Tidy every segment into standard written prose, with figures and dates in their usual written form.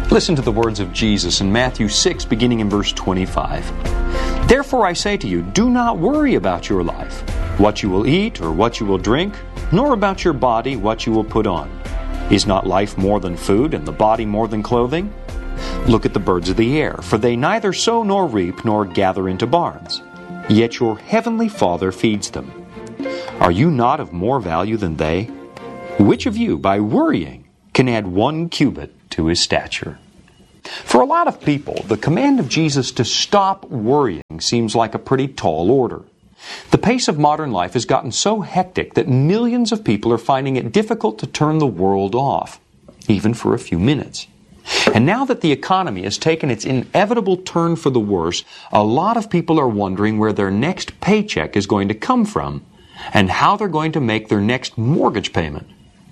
Listen to the words of Jesus in Matthew 6, beginning in verse 25. Therefore I say to you, do not worry about your life, what you will eat or what you will drink, nor about your body, what you will put on. Is not life more than food, and the body more than clothing? Look at the birds of the air, for they neither sow nor reap nor gather into barns. Yet your heavenly Father feeds them. Are you not of more value than they? Which of you, by worrying, can add 1 cubit to his stature? For a lot of people, the command of Jesus to stop worrying seems like a pretty tall order. The pace of modern life has gotten so hectic that millions of people are finding it difficult to turn the world off, even for a few minutes. And now that the economy has taken its inevitable turn for the worse, a lot of people are wondering where their next paycheck is going to come from and how they're going to make their next mortgage payment.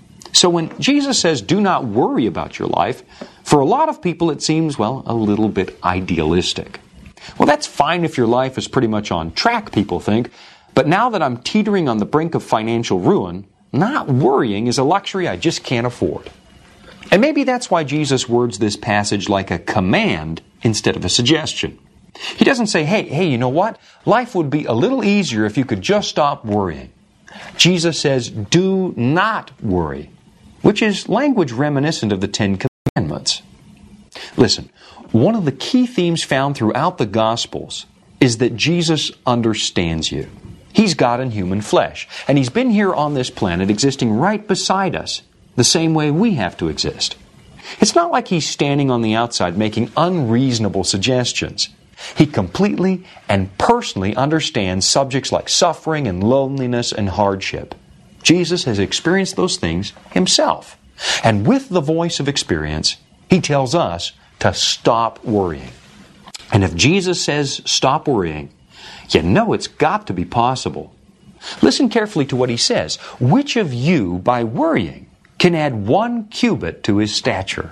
So when Jesus says, do not worry about your life, for a lot of people it seems, well, a little bit idealistic. Well, that's fine if your life is pretty much on track, people think, but now that I'm teetering on the brink of financial ruin, not worrying is a luxury I just can't afford. And maybe that's why Jesus words this passage like a command instead of a suggestion. He doesn't say, hey, you know what? Life would be a little easier if you could just stop worrying. Jesus says, do not worry, which is language reminiscent of the 10 Commandments. Listen, one of the key themes found throughout the Gospels is that Jesus understands you. He's God in human flesh, and He's been here on this planet existing right beside us, the same way we have to exist. It's not like He's standing on the outside making unreasonable suggestions. He completely and personally understands subjects like suffering and loneliness and hardship. Jesus has experienced those things Himself. And with the voice of experience, He tells us to stop worrying. And if Jesus says stop worrying, you know it's got to be possible. Listen carefully to what He says. Which of you, by worrying, can add 1 cubit to his stature?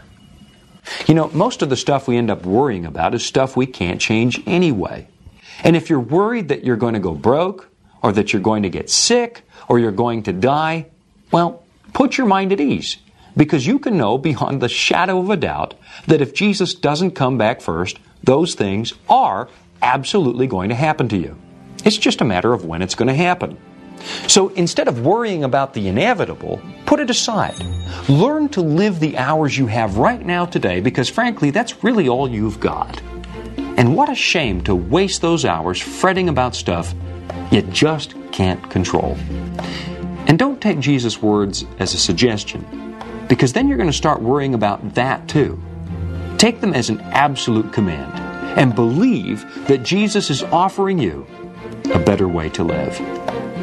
You know, most of the stuff we end up worrying about is stuff we can't change anyway. And if you're worried that you're going to go broke, or that you're going to get sick, or you're going to die, well, put your mind at ease. Because you can know beyond the shadow of a doubt that if Jesus doesn't come back first, those things are absolutely going to happen to you. It's just a matter of when it's going to happen. So instead of worrying about the inevitable, put it aside. Learn to live the hours you have right now today, because frankly, that's really all you've got. And what a shame to waste those hours fretting about stuff you just can't control. And don't take Jesus' words as a suggestion, because then you're going to start worrying about that too. Take them as an absolute command, and believe that Jesus is offering you a better way to live.